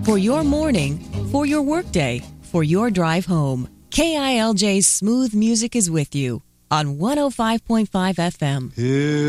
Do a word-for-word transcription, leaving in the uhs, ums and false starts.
For your morning, for your workday, for your drive home, K I L J's smooth music is with you on one oh five point five F M. Here